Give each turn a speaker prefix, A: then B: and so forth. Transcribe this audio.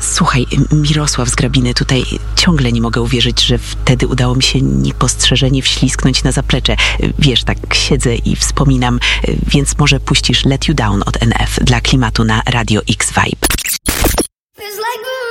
A: Słuchaj, Mirosław z Grabiny, tutaj ciągle nie mogę uwierzyć, że wtedy udało mi się niepostrzeżenie wślizgnąć na zaplecze. Wiesz, tak siedzę i wspominam, więc może puścisz Let You Down od NF dla klimatu na Radio X Vibe.